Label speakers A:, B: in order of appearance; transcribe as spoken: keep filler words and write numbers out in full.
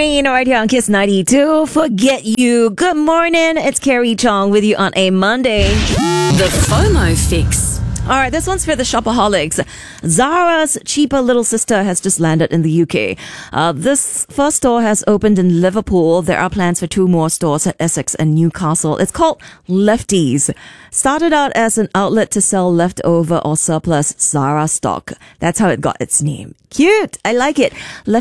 A: Green right here on Kiss ninety-two. Forget you. Good morning. It's Carrie Chong with you on a Monday.
B: The FOMO Fix.
A: All right, this one's for the shopaholics. Zara's cheaper little sister has just landed in the U K. Uh, this first store has opened in Liverpool. There are plans for two more stores at Essex and Newcastle. It's called Lefties. Started out as an outlet to sell leftover or surplus Zara stock. That's how it got its name. Cute. I like it. Lefties